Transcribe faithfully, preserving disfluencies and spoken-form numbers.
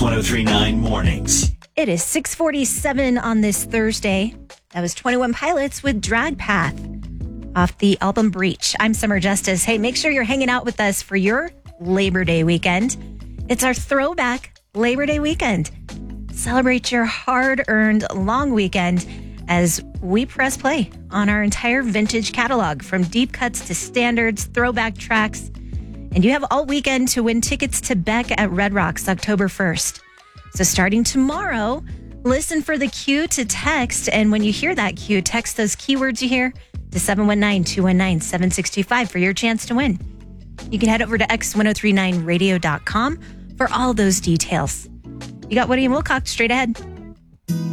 ten thirty-nine Mornings. It is six forty-seven on this Thursday. That was twenty-one Pilots with Drag Path off the album Breach. I'm Summer Justice. Hey, make sure you're hanging out with us for your Labor Day weekend. It's our throwback Labor Day weekend. Celebrate your hard-earned long weekend as we press play on our entire vintage catalog, from deep cuts to standards, throwback tracks. And you have all weekend to win tickets to Beck at Red Rocks October first. So starting tomorrow, listen for the cue to text. And when you hear that cue, text those keywords you hear to seven one nine, two one nine, seven six two five for your chance to win. You can head over to x ten thirty-nine radio dot com for all those details. You got Woody and Wilcox straight ahead.